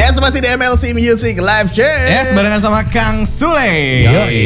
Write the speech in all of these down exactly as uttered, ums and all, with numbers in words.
Yes, masih di M L C Music Live Chat. Yes, barengan sama Kang Sule. Yoi.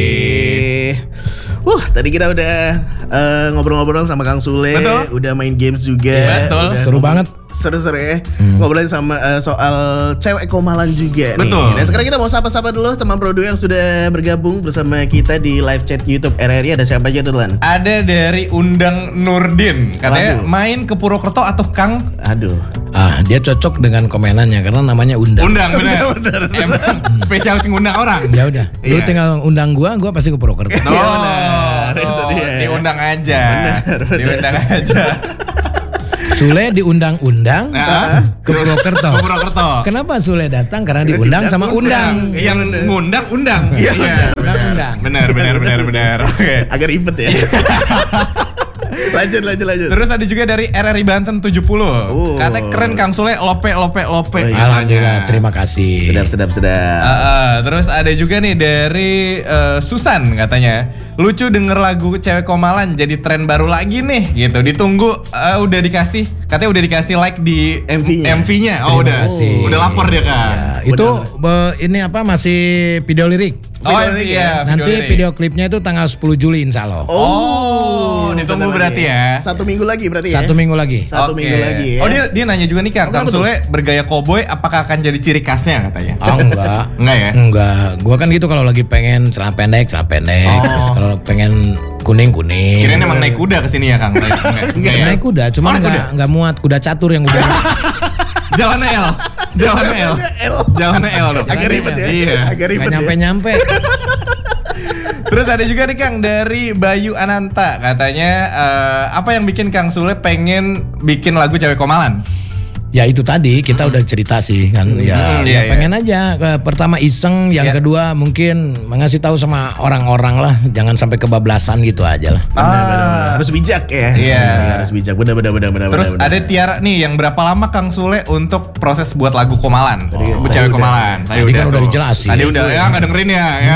Uh, tadi kita udah uh, ngobrol-ngobrol sama Kang Sule. Betul. Udah main games juga. Betul. Udah Seru banget. Seru-seru ya. Hmm. Ngobrolin sama uh, soal cewek komalan juga. Betul. Nih. Dan sekarang kita mau sapa-sapa dulu teman Produ yang sudah bergabung bersama kita di live chat YouTube R R I. Ada siapa aja tuh, Lan? Ada dari Undang Nurdin. Katanya Waduh. main ke Purwokerto atau Kang? Aduh. Ah, dia cocok dengan komenannya karena namanya undang. Undang bener. Emang spesialis ngundang orang. Ya udah, lu Iya. tinggal undang gua, gua pasti ke Purwokerto. Oh, benar. Itu oh, dia. diundang aja. Benar, benar. Diundang aja. Sule diundang-undang Nah, ke Purwokerto. ke Purwokerto. Kenapa Sule datang? Karena diundang sama undang. Yang ngundang undang. Iya, Undang-undang. Benar, benar, benar, benar. Oke. Agak ribet ya. lanjut, lanjut, lanjut. Terus ada juga dari R R I Banten tujuh puluh. Oh. Katanya keren Kang Sule, lope, lope, lope. Oh, iya. Alhamdulillah, terima kasih. Sedap, sedap, sedap. Uh, uh, terus ada juga nih dari uh, Susan katanya, lucu denger lagu cewek komalan jadi tren baru lagi nih gitu. Ditunggu uh, udah dikasih, katanya udah dikasih like di M V-nya. M V-nya. Oh, Terima udah. kasih. Udah lapor dia kan. Ya, itu be- ini apa masih video lirik. Oh Video lirik iya, Nanti lirik. video klipnya itu tanggal sepuluh Juli insya Allah. Oh, ditunggu bentar berarti lagi ya. Satu minggu lagi berarti ya. Satu minggu lagi. Satu Oke. minggu lagi ya. Oh dia dia nanya juga nih Kang, Kang Kenapa tuh? Sule bergaya koboi apakah akan jadi ciri khasnya katanya? Oh enggak. Enggak ya? Enggak. Gua kan gitu kalau lagi pengen celana pendek, celana pendek. Oh. Terus kalau pengen kuning kuning. Kirain emang naik kuda kesini ya Kang? Enggak, enggak ya? Naik kuda, cuma Oh, naik enggak enggak muat kuda catur yang udah. Jalannya L. Jalannya L. L. Jalannya L dong. Agak ribet ya. Iya. Agak ribet Enggak ya. nyampe-nyampe. Terus ada juga nih Kang dari Bayu Ananta katanya eh, apa yang bikin Kang Sule pengen bikin lagu cewek komalan? Ya itu tadi kita udah cerita sih kan ya, Hmm, ya iya, pengen aja ke- pertama iseng, yang Iya. kedua mungkin mengasih tahu sama orang-orang lah, jangan sampai kebablasan gitu aja lah. Benar, benar, benar. Harus bijak ya. Iya. Harus bijak. Benar, benar, benar, benar. Terus benar, ada benar. Tiara nih yang berapa lama Kang Sule untuk proses buat lagu komalan? Tadi- Oh, tadi cewek udah. komalan. Tadi kan udah tuh. dijelasin. Tadi udah ya nggak dengerin ya. Ya.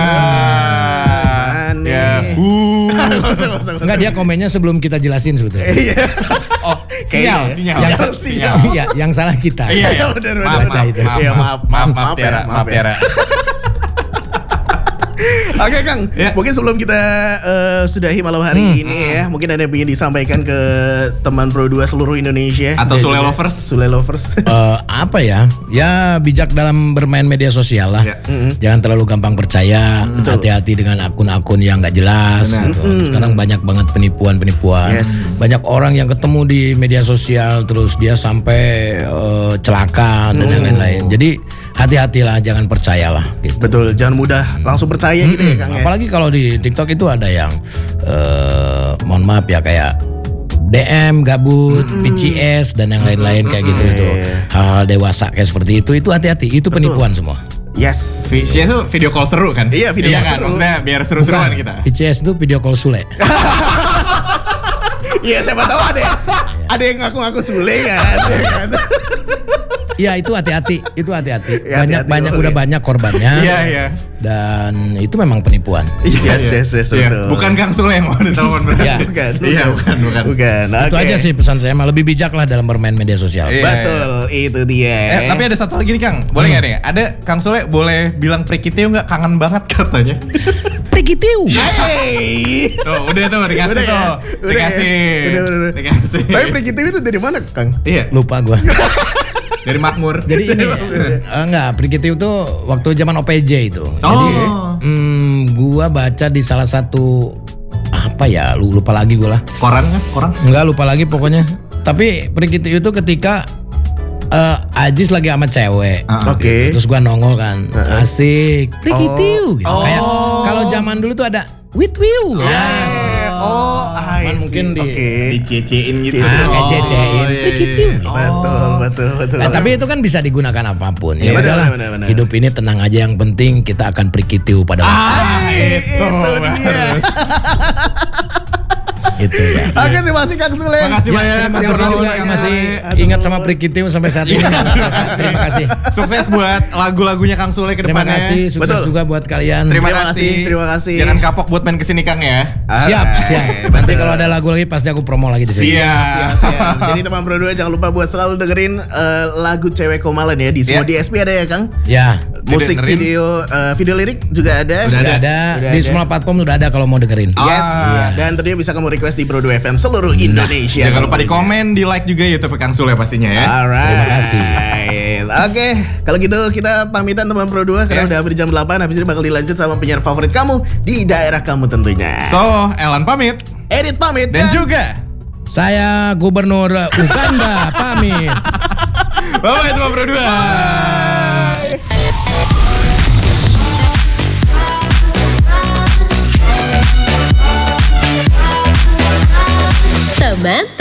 Aneh. Ya. Nggak usah, nggak usah, nggak Enggak, dia komennya sebelum kita jelasin sebetulnya. Iya. Oh, sinyal, Kayaknya. sinyal. Sinyal, sinyal. Iya, yang salah kita. Iya, iya. Benar, benar, Maaf, benar. maaf, itu. maaf, Iya, maaf, maaf, maaf, ya, Tiara, maaf maaf, ya. Tiara. Oke Kang, Ya. mungkin sebelum kita eh, sudahi malam hari Hmm, ini ya, mungkin ada yang ingin disampaikan ke teman Pro dua seluruh Indonesia Atau dan Sule juga lovers. Sule lovers. Eh, apa ya? Ya bijak dalam bermain media sosial lah. Ya. Jangan terlalu gampang percaya. Hati-hati dengan akun-akun yang nggak jelas. Benar. Gitu. Sekarang banyak banget penipuan-penipuan. Yes. Banyak orang yang ketemu di media sosial terus dia sampai eh, celaka dan yang lain-lain. Jadi hati-hatilah, jangan percayalah. Gitu. Betul, jangan mudah langsung percaya gitu ya Kang ya. Apalagi kalau di TikTok itu ada yang eh, mohon maaf ya kayak D M gabut, P C S dan yang lain-lain kayak gitu itu. Hal-hal dewasa kayak seperti itu itu hati-hati, itu penipuan semua. Yes. Visualnya tuh video call seru kan? Iya, video iya call kan? seru. Maksudnya biar seru-seruan kita. P C S itu video call Sule. Iya, siapa tahu ada yang, ada yang ngaku-ngaku Sule kan. ya kan? Iya itu hati-hati, itu hati-hati. Ya, Banyak hati-hati, banyak oke. udah banyak korbannya. Iya, iya. Dan itu memang penipuan. Yes, yes, yes, Iya. betul. Bukan Kang Sule yang mau ditelepon berarti. Iya. Bukan, Iya, bukan, bukan. Bukan. Itu Oke. aja sih pesan saya, mah lebih bijak lah dalam bermain media sosial. Iya. Betul, itu dia. Eh, tapi ada satu lagi nih Kang, boleh nggak nih? Ada Kang Sule boleh bilang Prikitiu nggak, kangen banget katanya? Prikitiu. Hey. Tuh, udah tuh dikasih Udah ya? tuh, Udah dikasih, ya? Udah, udah, udah. dikasih. Tapi Prikitiu itu dari mana Kang? Iya, Lupa gua. dari Makmur. Jadi ini eh, enggak, Prikitiu tuh waktu zaman O P J itu. Jadi Oh, hmm, gua baca di salah satu apa ya, lu lupa lagi gua lah. koran kan? Koran? Enggak lupa lagi pokoknya. Tapi Prikitiu itu ketika eh, Ajis lagi sama cewek. Ah, Oke. Terus gua nongol kan, asik, Prikitiu gitu. Oh. Kayak kalau zaman dulu tuh ada with you. Ya. Ya. Oh, ah, Cuman I see. mungkin di- Oke. Dicecein gitu. Ah, kayak cecein. iya, iya, Prikitiu. iya. Betul, betul, betul. Nah, tapi itu kan bisa digunakan apapun. Ya Iya, benar, udahlah. benar, benar. Hidup ini tenang aja, yang penting kita akan Prikitiu pada waktu. Ah, Eh, itu, itu dia. bagus. Itu ya. Oke, terima kasih Kang Sule. Makasih banyak. Terima Terima kasih kasih juga yang masih ingat sama Prikitim sampai saat ini. Terima kasih. Sukses buat lagu-lagunya Kang Sule ke Terima depannya. kasih, sukses Betul. juga buat kalian. Terima, Terima kasih. kasih, terima kasih. Jangan kapok buat main kesini Kang ya. Siap, Alright, siap. Nanti kalau ada lagu lagi pasti aku promo lagi di sini. Siap. Siap, siap. Jadi teman Pro dua jangan lupa buat selalu dengerin eh, lagu Cewek Komalan ya di semua Iya. D S P ada ya Kang. Ya, Musik Didengerin. video eh, video lirik juga ada. Udah udah ada, Udah di ada. semua platform udah ada kalau mau dengerin. Yes. Ah. Dan tentunya bisa kamu request di Pro dua F M seluruh Indonesia. Jangan lupa di tentunya. komen, di like juga YouTube Kang Sule pastinya ya. Alright. Terima kasih. Oke, kalau gitu kita pamitan teman Pro dua karena Yes. udah hampir jam delapan. Habis ini bakal dilanjut sama penyiar favorit kamu di daerah kamu tentunya. So, Elan pamit Edit pamit dan kan? juga Saya Gubernur Uganda pamit. bye-bye teman Pro dua. Teman